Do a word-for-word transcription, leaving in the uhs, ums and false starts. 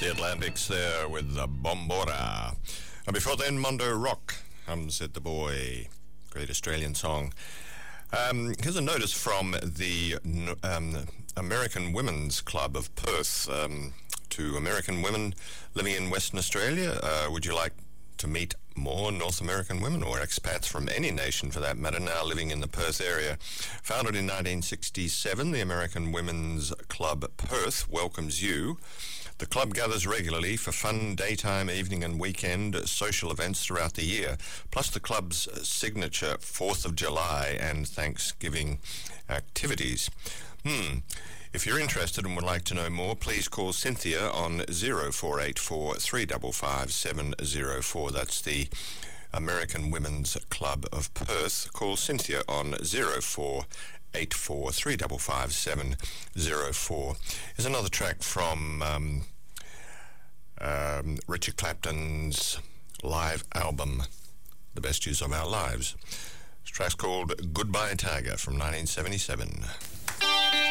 The Atlantics there with the Bombora. And before then, Mondo Rock, Hum Said the Boy. Great Australian song. Um, here's a notice from the um, American Women's Club of Perth. Um, to American women living in Western Australia, uh, would you like to meet more North American women or expats from any nation for that matter now living in the Perth area? Founded in nineteen sixty-seven, the American Women's Club Perth welcomes you. The club gathers regularly for fun daytime, evening and weekend social events throughout the year, plus the club's signature fourth of July and Thanksgiving activities. Hmm. If you're interested and would like to know more, please call Cynthia on zero four eight four, three five five, seven zero four. That's the American Women's Club of Perth. Call Cynthia on zero four eight four, three five five, seven zero four. Here's another track from um, um, Richard Clapton's live album, The Best Years of Our Lives. This track's called Goodbye Tiger from nineteen seventy-seven.